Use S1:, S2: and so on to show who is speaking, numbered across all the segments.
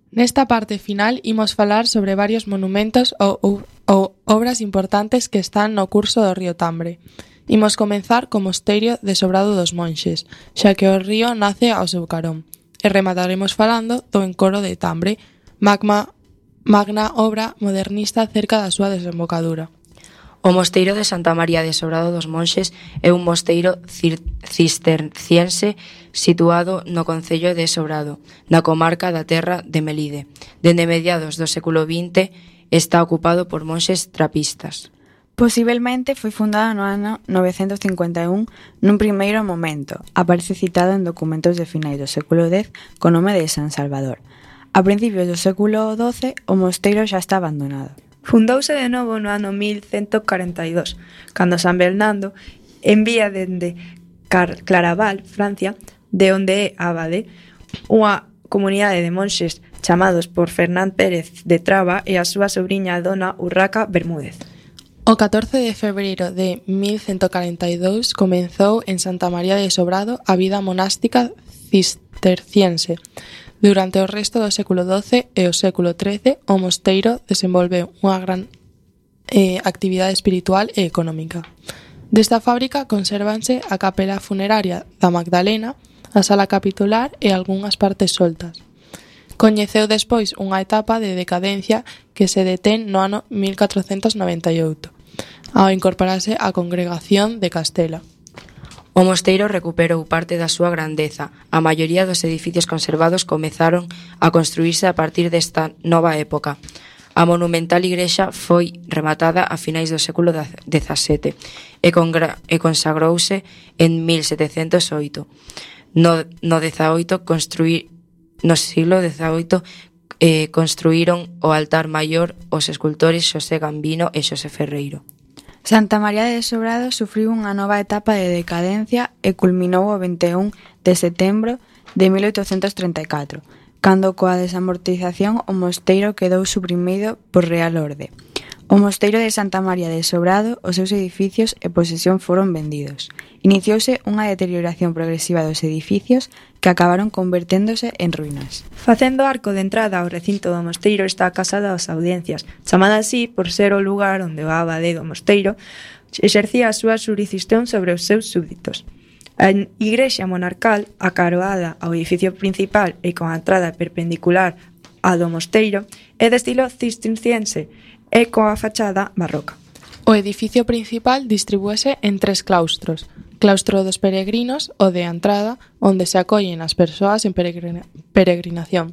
S1: Nesta parte final imos falar sobre varios monumentos ou obras importantes que están no curso do río Tambre. Imos comenzar co mosteiro de Sobrado dos Monxes, xa que o río nace ao seu carón. E remataremos falando do encoro de Tambre, magna obra modernista cerca da súa desembocadura.
S2: O mosteiro de Santa María de Sobrado dos Monxes é un mosteiro cisterciense situado no concello de Sobrado, na comarca da Terra de Melide. Dende mediados do século XX está ocupado por monxes trapistas.
S3: Posiblemente foi fundada no ano 951 nun primeiro momento. Aparece citado en documentos de finais do século X co nome de San Salvador. A principios do século XII o mosteiro xa está abandonado.
S4: Fundouse de novo no ano 1142, cando San Bernardo envía dende Claraval, Francia, de onde é abade, unha comunidade de monxes chamados por Fernán Pérez de Traba e a súa sobriña dona Urraca Bermúdez.
S1: O 14 de febreiro de 1142 comenzou en Santa María de Sobrado a vida monástica cisterciense. Durante o resto do século XII e o século XIII, o mosteiro desenvolveu unha gran actividade espiritual e económica. Desta fábrica consérvanse a capela funeraria da Magdalena, a sala capitular e algunhas partes soltas. Coñeceu despois unha etapa de decadencia que se detén no ano 1498, ao incorporarse á Congregación de Castela.
S2: O mosteiro recuperou parte da súa grandeza. A maioría dos edificios conservados comezaron a construírse a partir desta nova época. A monumental igrexa foi rematada a finais do século XVII e consagrouse en 1708. No siglo XVIII construíron o altar maior os escultores Xosé Gambino e Xosé Ferreiro.
S3: Santa María de Sobrado sufriu unha nova etapa de decadencia e culminou o 21 de setembro de 1834, cando coa desamortización o mosteiro quedou suprimido por Real Orde. O mosteiro de Santa María de Sobrado, os seus edificios e posesión foron vendidos. Iniciouse unha deterioración progresiva dos edificios que acabaron converténdose en ruínas.
S4: Facendo arco de entrada ao recinto do mosteiro está a Casa das Audiencias, chamada así por ser o lugar onde o abade do mosteiro exercía a súa xurisdición sobre os seus súbditos. A igrexa monarcal, acaroada ao edificio principal e con a entrada perpendicular á do mosteiro, é de estilo cisterciense e coa fachada barroca.
S1: O edificio principal distribúese en 3 claustros. Claustro dos peregrinos, o de entrada, onde se acollen as persoas en peregrinación.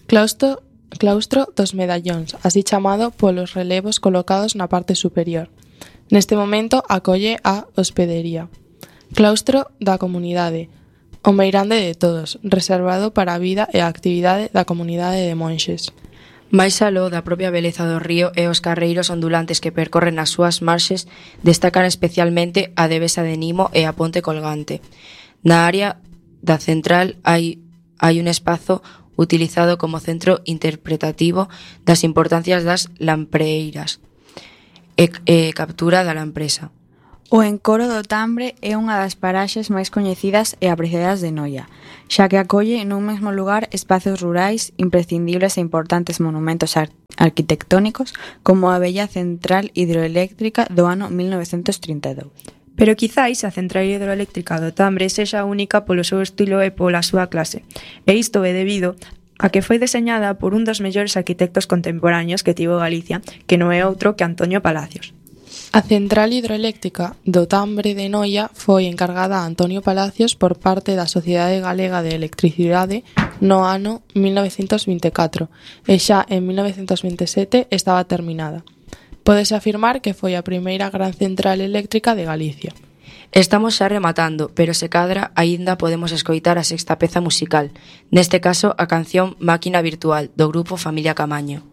S1: Claustro dos medallóns, así chamado polos relevos colocados na parte superior. Neste momento acolle a hospedería. Claustro da comunidade, o meirande de todos, reservado para a vida e a actividade da comunidade de monxes.
S2: Mais aló da propia beleza do río e os carreiros ondulantes que percorren as súas marxes destacan especialmente a devesa de Nimo e a ponte colgante. Na área da central hai un espazo utilizado como centro interpretativo das importancias das lampreiras e captura da lampresa.
S3: O encoro do Tambre é unha das paraxes máis coñecidas e apreciadas de Noia, xa que acolle nun mesmo lugar espazos rurais imprescindibles e importantes monumentos arquitectónicos como a bella central hidroeléctrica do ano 1932.
S4: Pero quizáis a central hidroeléctrica do Tambre sexa única polo seu estilo e pola súa clase, e isto é debido a que foi deseñada por un dos mellores arquitectos contemporáneos que tivo Galicia, que non é outro que Antonio Palacios.
S1: A central hidroeléctrica do Tambre de Noia foi encargada a Antonio Palacios por parte da Sociedade Galega de Electricidade no ano 1924 e xa en 1927 estaba terminada. Pódese afirmar que foi a primeira gran central eléctrica de Galicia.
S2: Estamos xa rematando, pero se cadra aínda podemos escoitar a sexta peza musical, neste caso a canción Máquina Virtual, do grupo Familia Camaño.